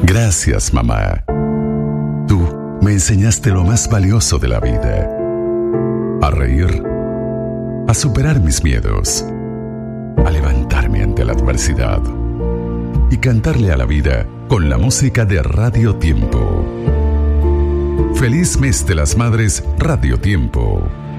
Gracias, mamá. Tú me enseñaste lo más valioso de la vida: a reír, a superar mis miedos, a levantarme ante la adversidad y cantarle a la vida con la música de Radio Tiempo. Feliz Mes de las Madres, Radio Tiempo.